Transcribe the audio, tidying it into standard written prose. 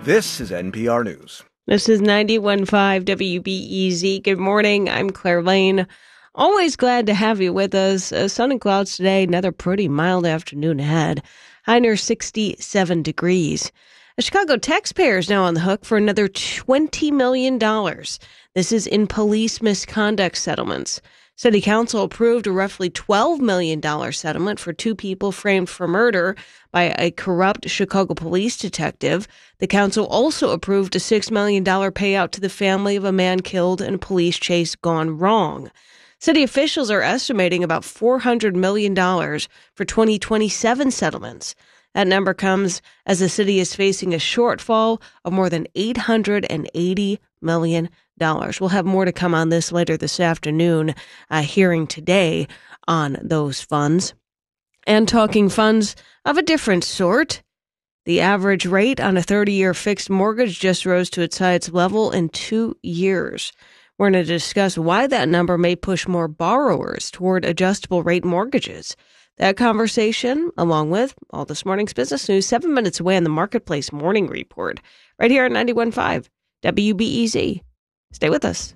This is NPR News. This is 91.5 WBEZ. Good morning. I'm Claire Lane. Always glad to have you with us. Sun and clouds today. Another pretty mild afternoon ahead. High near 67 degrees. A Chicago taxpayer is now on the hook for another $20 million. This is in police misconduct settlements. City Council approved a roughly $12 million settlement for two people framed for murder by a corrupt Chicago police detective. The council also approved a $6 million payout to the family of a man killed in a police chase gone wrong. City officials are estimating about $400 million for 2027 settlements. That number comes as the city is facing a shortfall of more than $880 million. We'll have more to come on this later this afternoon, hearing today on those funds. And talking funds of a different sort. The average rate on a 30-year fixed mortgage just rose to its highest level in 2 years. We're going to discuss why that number may push more borrowers toward adjustable rate mortgages. That conversation, along with all this morning's business news, 7 minutes away on the Marketplace Morning Report, right here at 91.5 WBEZ. Stay with us.